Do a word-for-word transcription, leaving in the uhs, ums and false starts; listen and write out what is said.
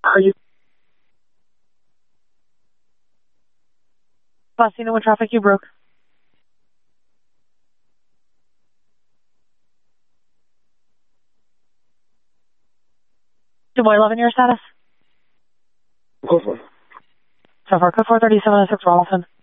Are you? Boss, you know what traffic you broke? Dubois eleven, your status? Go for it. So far, code four thirty-seven oh six Rolliston.